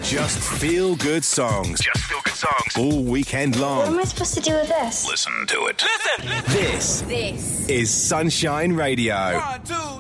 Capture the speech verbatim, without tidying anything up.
Just feel good songs. Just feel good songs. All weekend long. What am I supposed to do with this? Listen to it. This, This is Sunshine Radio. One, two,